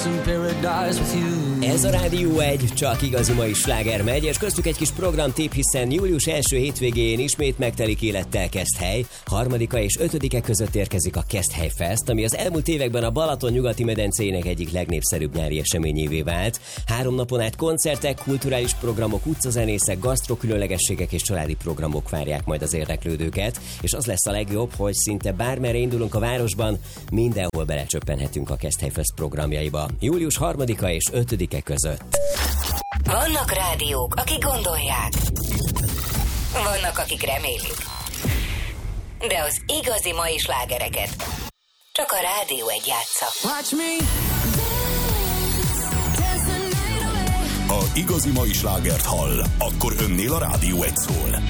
Ez a Rádió 1, csak igazi mai sláger megy, és köztük egy kis programtipp, hiszen július első hétvégén ismét megtelik élettel Keszthely. 3-a és 5-e között érkezik a Keszthely Fest, ami az elmúlt években a Balaton nyugati medencéjének egyik legnépszerűbb nyári eseményévé vált. 3 napon át koncertek, kulturális programok, utcazenészek, gasztrokülönlegességek és családi programok várják majd az érdeklődőket, és az lesz a legjobb, hogy szinte bármerre indulunk a városban, mindenhol belecsöppenhetünk a Keszthely Fest programjaiba. Július 3-a és 5-e között. Vannak rádiók, akik gondolják. Vannak, akik remélik. De az igazi mai slágereket csak a Rádió 1 játsza. Ha igazi mai slágert hall, akkor önnél a Rádió 1 szól.